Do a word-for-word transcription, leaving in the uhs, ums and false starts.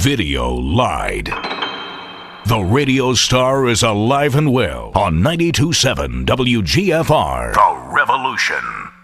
Video lied. The radio star is alive and well on ninety-two point seven W G F R. The Revolution.